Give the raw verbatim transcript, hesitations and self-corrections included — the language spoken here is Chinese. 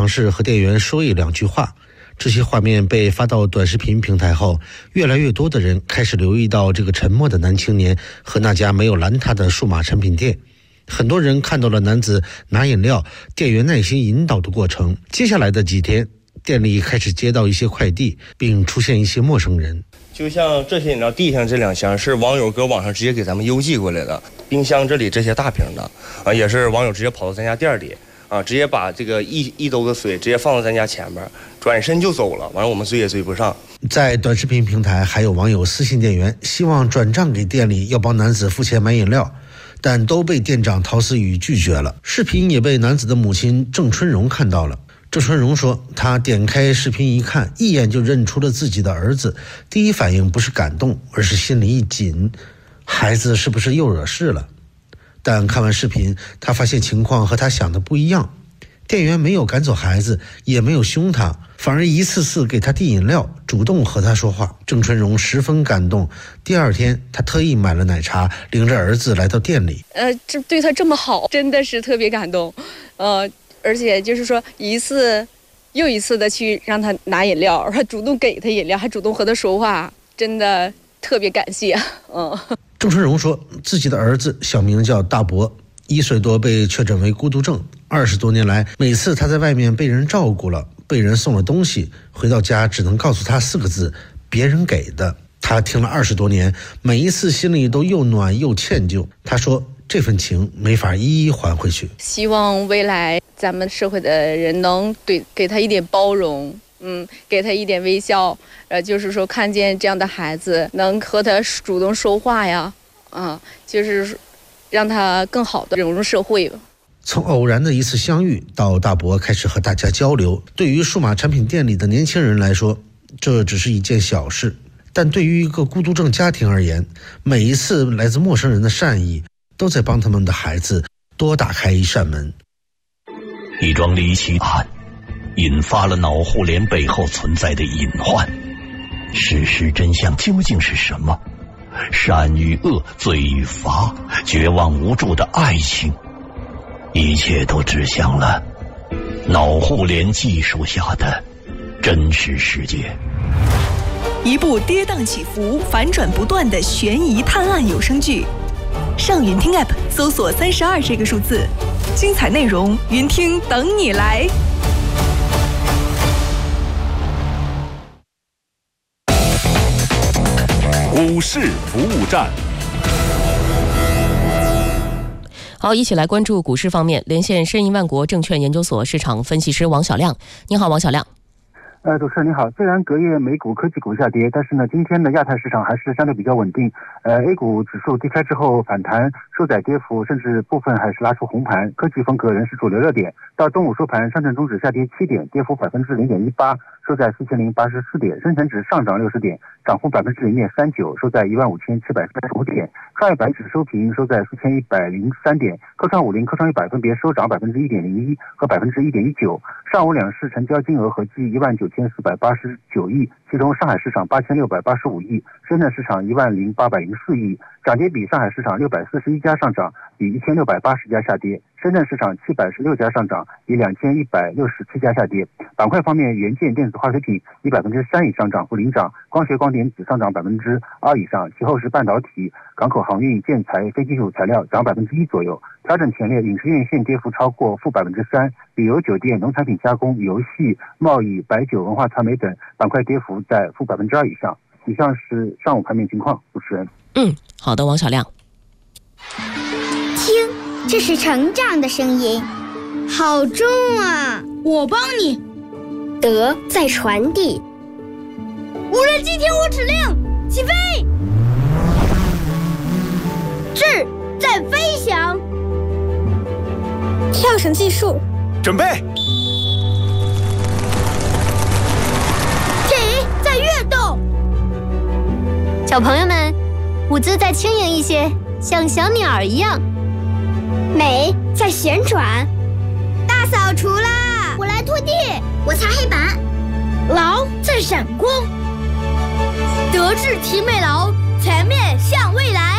试和店员说一两句话。这些画面被发到短视频平台后，越来越多的人开始留意到这个沉默的男青年和那家没有拦他的数码产品店。很多人看到了男子拿饮料，店员耐心引导的过程。接下来的几天，店里开始接到一些快递，并出现一些陌生人。 就像这些饮料地上这两箱是网友搁网上直接给咱们邮寄过来的，冰箱这里这些大瓶的啊，也是网友直接跑到咱家店里啊，直接把这个一一兜子水直接放到咱家前面，转身就走了。完了我们追也追不上。 在短视频平台，还有网友私信店员，希望转账给店里，要帮男子付钱买饮料，但都被店长陶思雨拒绝了。视频也被男子的母亲郑春荣看到了。郑春荣说，他点开视频一看，一眼就认出了自己的儿子，第一反应不是感动，而是心里一紧，孩子是不是又惹事了？但看完视频，他发现情况和他想的不一样，店员没有赶走孩子，也没有凶他，反而一次次给他递饮料，主动和他说话。郑春荣十分感动，第二天他特意买了奶茶，领着儿子来到店里。 呃，这对他这么好，真的是特别感动。呃，而且就是说一次又一次的去让他拿饮料，还主动给他饮料，还主动和他说话，真的特别感谢。嗯。 郑春荣说，自己的儿子小名叫大伯，一岁多被确诊为孤独症。二十多年来，每次他在外面被人照顾了，被人送了东西，回到家只能告诉他四个字：别人给的。他听了二十多年，每一次心里都又暖又歉疚。他说，这份情没法一一还回去。 希望未来咱们社会的人能对给他一点包容。嗯，给他一点微笑，呃，就是说看见这样的孩子能和他主动说话呀，啊，就是让他更好的融入社会吧。 从偶然的一次相遇到大伯开始和大家交流，对于数码产品店里的年轻人来说，这只是一件小事，但对于一个孤独症家庭而言，每一次来自陌生人的善意，都在帮他们的孩子多打开一扇门。 一桩离奇案引发了脑互联背后存在的隐患，事实真相究竟是什么？善与恶，罪与罚，绝望无助的爱情，一切都指向了脑互联技术下的真实世界。 一部跌宕起伏、反转不断的悬疑探案有声剧，上云听 App 搜索三十二这个数字，精彩内容云听等你来。 股市服务站， 好，一起来关注股市方面。连线申银万国证券研究所市场分析师王小亮。你好，王小亮。 呃，主持人你好。虽然隔夜美股科技股下跌，但是呢，今天的亚太市场还是相对比较稳定。呃 ，A 股指数低开之后反弹，收窄跌幅，甚至部分还是拉出红盘。科技风格仍是主流热点。到中午收盘，上证综指下跌七点，跌幅百分之零点一八，收在四千零八十四点。深成指上涨六十点，涨幅百分之零点三九，收在一万五千七百三十五点。创业板指收平，收在四千一百零三点。科创五零、科创一百分别收涨百分之一点零一和百分之一点一九。上午两市成交金额合计一万九千四百八十九亿，其中上海市场八千六百八十五亿，深圳市场一万零八百零四亿。涨跌比上海市场六百四十一家上涨，比一千六百八十家下跌；深圳市场七百十六家上涨，比两千一百六十七家下跌。板块方面，元件、电子化学品以百分之三以上涨幅领涨，光学光电子上涨百分之二以上，其后是半导体、港口航运、建材、非金属材料涨百分之一左右。调整前列，影视院线跌幅超过负百分之三，旅游酒店、农产品加工、游戏、贸易、白酒、文化传媒等板块跌幅在负百分之二以上。以上是上午盘面情况，主持人。 嗯，好的，王小亮。 听，这是成长的声音，好重啊！ 我帮你。 德在传递。 无人机听我指令，起飞！智在飞翔。 跳绳技术， 准备。 体在跃动。 小朋友们，舞姿再轻盈一些，像小鸟一样。 美在旋转。 大扫除啦！我来拖地， 我擦黑板。 劳在闪光。德智体美劳，全面向未来。